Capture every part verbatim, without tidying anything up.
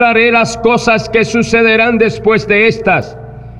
Haré las cosas que sucederán después de estas.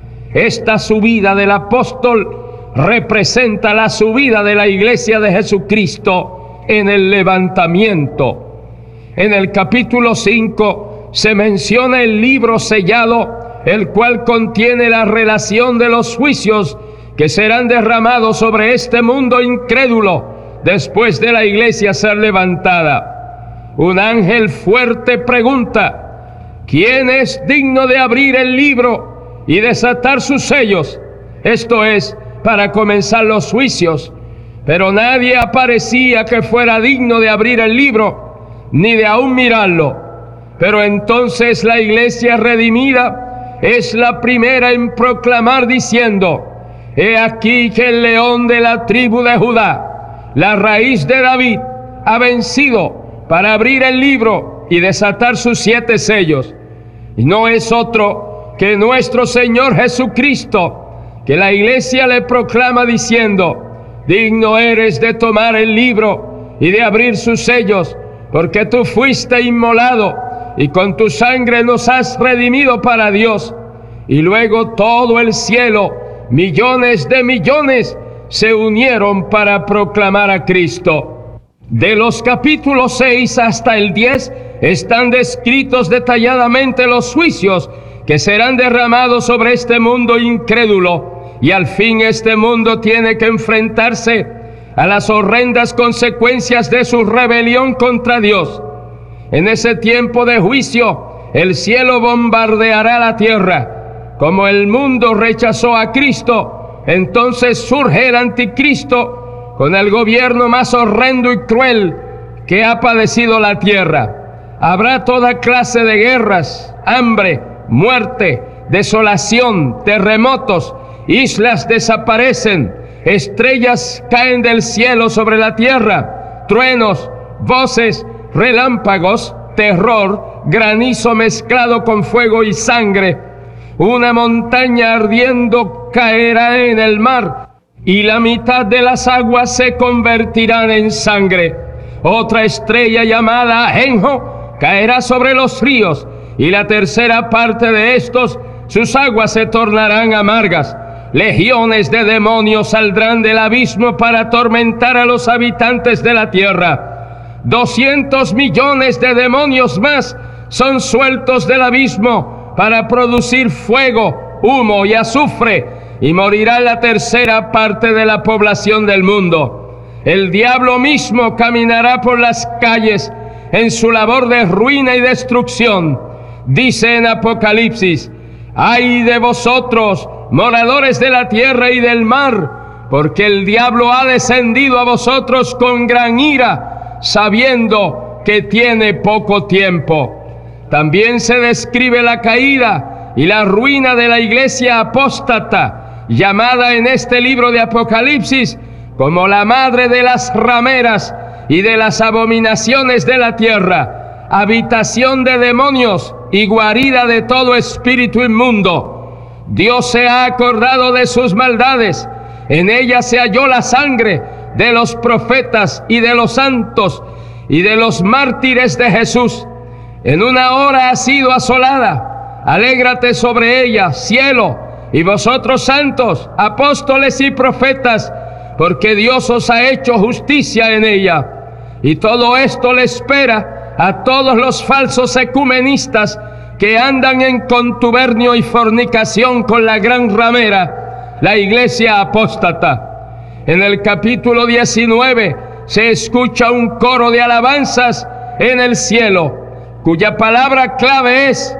Esta subida del apóstol representa la subida de la iglesia de Jesucristo en el levantamiento. En el capítulo cinco se menciona el libro sellado, el cual contiene la relación de los juicios que serán derramados sobre este mundo incrédulo después de la iglesia ser levantada. Un ángel fuerte pregunta: ¿quién es digno de abrir el libro y desatar sus sellos? Esto es, para comenzar los juicios. Pero nadie aparecía que fuera digno de abrir el libro, ni de aún mirarlo. Pero entonces la iglesia redimida es la primera en proclamar diciendo: he aquí que el león de la tribu de Judá, la raíz de David, ha vencido para abrir el libro y desatar sus siete sellos. Y no es otro que nuestro Señor Jesucristo, que la iglesia le proclama diciendo: digno eres de tomar el libro y de abrir sus sellos, porque tú fuiste inmolado y con tu sangre nos has redimido para Dios. Y luego todo el cielo, millones de millones, se unieron para proclamar a Cristo. De los capítulos seis hasta el diez están descritos detalladamente los juicios que serán derramados sobre este mundo incrédulo, y al fin este mundo tiene que enfrentarse a las horrendas consecuencias de su rebelión contra Dios. En ese tiempo de juicio, el cielo bombardeará la tierra. Como el mundo rechazó a Cristo, entonces surge el anticristo con el gobierno más horrendo y cruel que ha padecido la tierra. Habrá toda clase de guerras, hambre, muerte, desolación, terremotos, islas desaparecen, estrellas caen del cielo sobre la tierra, truenos, voces, relámpagos, terror, granizo mezclado con fuego y sangre. Una montaña ardiendo caerá en el mar, y la mitad de las aguas se convertirán en sangre. Otra estrella llamada Ajenjo caerá sobre los ríos, y la tercera parte de estos, sus aguas se tornarán amargas. Legiones de demonios saldrán del abismo para atormentar a los habitantes de la tierra. Doscientos millones de demonios más son sueltos del abismo para producir fuego, humo y azufre, y morirá la tercera parte de la población del mundo. El diablo mismo caminará por las calles en su labor de ruina y destrucción. Dice en Apocalipsis: ¡ay de vosotros, moradores de la tierra y del mar! Porque el diablo ha descendido a vosotros con gran ira, sabiendo que tiene poco tiempo. También se describe la caída y la ruina de la iglesia apóstata, llamada en este libro de Apocalipsis como la madre de las rameras y de las abominaciones de la tierra, habitación de demonios y guarida de todo espíritu inmundo. Dios se ha acordado de sus maldades, en ella se halló la sangre de los profetas y de los santos y de los mártires de Jesús. En una hora ha sido asolada, alégrate sobre ella, cielo, y vosotros santos, apóstoles y profetas, porque Dios os ha hecho justicia en ella. Y todo esto le espera a todos los falsos ecumenistas que andan en contubernio y fornicación con la gran ramera, la iglesia apóstata. En el capítulo diecinueve se escucha un coro de alabanzas en el cielo, cuya palabra clave es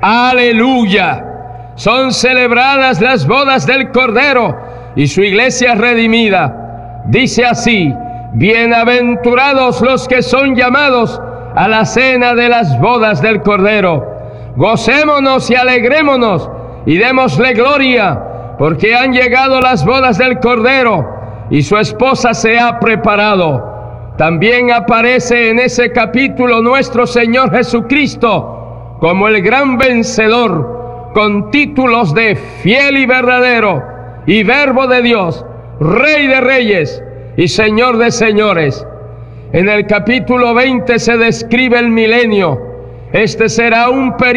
aleluya. Son celebradas las bodas del Cordero y su iglesia redimida. Dice así: bienaventurados los que son llamados a la cena de las bodas del Cordero. Gocémonos y alegrémonos y démosle gloria, porque han llegado las bodas del Cordero y su esposa se ha preparado. También aparece en ese capítulo nuestro Señor Jesucristo como el gran vencedor, con títulos de fiel y verdadero, y verbo de Dios, Rey de reyes y Señor de señores. En el capítulo veinte se describe el milenio, Este será un periodo